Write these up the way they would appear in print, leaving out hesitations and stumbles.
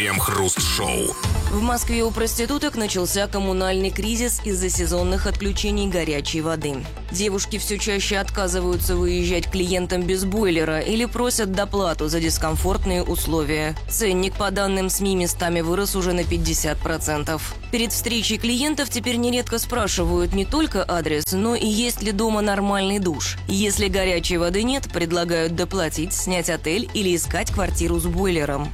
Крем-хруст-шоу. В Москве у проституток начался коммунальный кризис из-за сезонных отключений горячей воды. Девушки все чаще отказываются выезжать к клиентам без бойлера или просят доплату за дискомфортные условия. Ценник, по данным СМИ, местами вырос уже на 50%. Перед встречей клиентов теперь нередко спрашивают не только адрес, но и есть ли дома нормальный душ. Если горячей воды нет, предлагают доплатить, снять отель или искать квартиру с бойлером.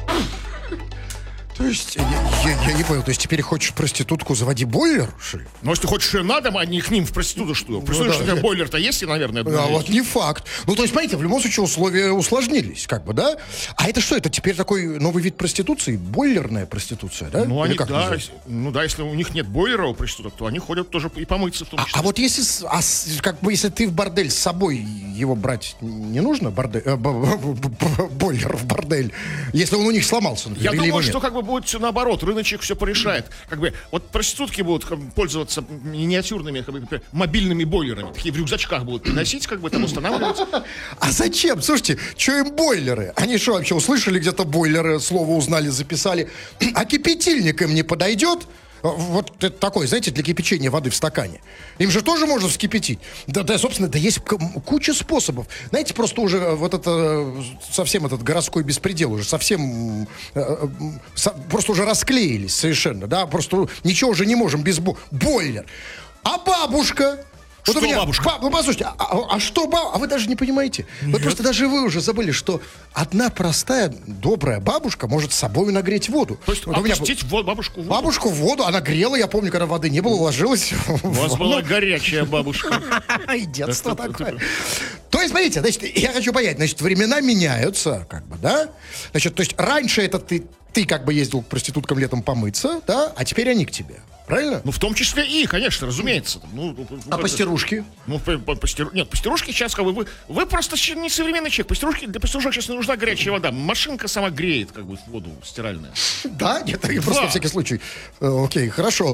То есть, я не понял, то есть теперь хочешь проститутку, заводи бойлер, что ли? Ну, если хочешь на дом, а не к ним в проституту, что? Представляешь, что у тебя бойлер-то есть, наверное? А вот не факт. Ну, то есть, смотрите, в любом случае условия усложнились, как бы, да? А это что, это теперь такой новый вид проституции? Бойлерная проституция, да? Ну, они, да, если у них нет бойлера у проституток, то они ходят тоже и помыться в том числе. А вот если, как бы, если ты в бордель с собой его брать не нужно, бойлер в бордель, если он у них сломался, например, я думаю, что как бы будет все наоборот, рыночек все порешает. Как бы вот проститутки будут пользоваться миниатюрными, как бы, мобильными бойлерами, такие в рюкзачках будут приносить, как бы там устанавливать. А зачем? Слушайте, что им бойлеры? Они что вообще услышали где-то бойлеры, слово узнали, записали? А кипятильник им не подойдет? Вот это такой, знаете, для кипячения воды в стакане. Им же тоже можно вскипятить. Да, собственно, да есть куча способов. Знаете, просто уже вот это, совсем этот городской беспредел уже совсем, просто уже расклеились совершенно, да, просто ничего уже не можем без бойлер. А бабушка... Что вот бабушка? Ну, послушайте, что бабушка? А вы даже не понимаете. Вы просто даже вы уже забыли, что одна простая, добрая бабушка может с собой нагреть воду. То есть вот опустить бабушку в воду? Бабушку в воду, она грела, я помню, когда воды не было, ложилась. У вас была горячая бабушка. И детство такое. То есть, смотрите, значит, я хочу понять, значит, времена меняются, как бы, да? Значит, то есть, раньше это ты как бы ездил к проституткам летом помыться, да, а теперь они к тебе. Правильно? Ну, в том числе и, конечно, разумеется. А пастерушки? Ну, нет, пастерушки сейчас, как бы, вы просто не современный человек. Для пастерушек сейчас не нужна горячая вода. Машинка сама греет, как бы, воду стиральная. Да? Нет, просто на всякий случай. Окей, хорошо.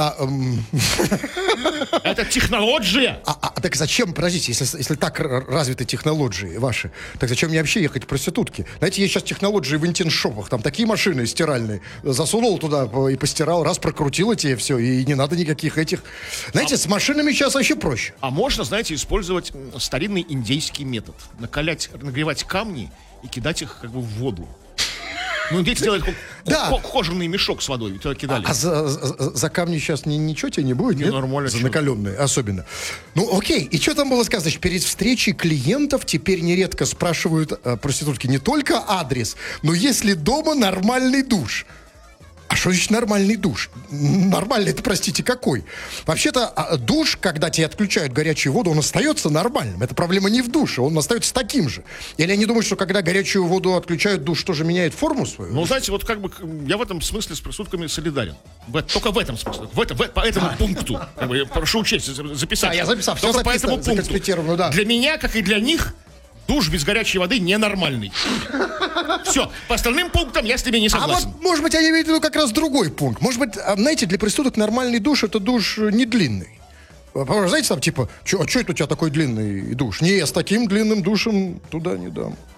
Это технология. Так зачем, подождите, если так развиты технологии ваши, так зачем мне вообще ехать к проститутке? Знаете, есть сейчас технологии в интим-шопах, там такие машины стиральные. Засунул туда и постирал, раз прокрутил эти все, и не надо никаких этих. Знаете, с машинами сейчас вообще проще. А можно, знаете, использовать старинный индейский метод. Нагревать камни и кидать их как бы в воду. Ну, индейцы делают кожаный мешок с водой, туда кидали. А за камни сейчас ничего тебе не будет, нет? Нормально. За накаленные, особенно. Ну, окей, и что там было сказано? Значит, перед встречей клиентов теперь нередко спрашивают проститутки не только адрес, но есть ли дома нормальный душ. А что значит нормальный душ? Нормальный, это, простите, какой? Вообще-то душ, когда тебе отключают горячую воду, он остается нормальным. Это проблема не в душе, он остается таким же. Или они думают, что когда горячую воду отключают, душ тоже меняет форму свою? Ну, знаете, вот как бы я в этом смысле с проститутками солидарен. Только в этом смысле. По этому пункту. Я прошу учесть, записать. Я записал. Все только по этому пункту. Да. Для меня, как и для них, душ без горячей воды ненормальный. Все, по остальным пунктам я с тебе не согласен. А вот, может быть, они имеют в виду как раз другой пункт. Может быть, знаете, для проституток нормальный душ — это душ не длинный. Знаете, там типа, что это у тебя такой длинный душ? Не, с таким длинным душем туда не дам.